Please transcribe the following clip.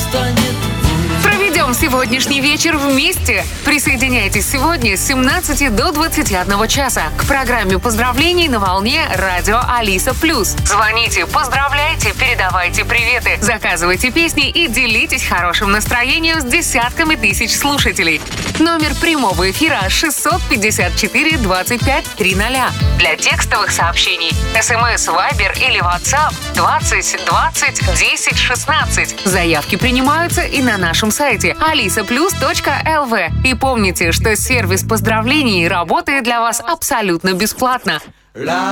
настанет. Проведем сегодняшний вечер вместе. Присоединяйтесь сегодня с 17 до 21 часа к программе поздравлений на волне радио Алиса Плюс. Звоните, поздравляйте, передавайте приветы, заказывайте песни и делитесь хорошим настроением с десятками тысяч слушателей. Номер прямого эфира 654 25 300. Для текстовых сообщений СМС, Вайбер или WhatsApp 20 20 10 16. Заявки принимаются и на нашем сайте alisaplus.lv. И помните, что сервис поздравлений работает для вас абсолютно бесплатно.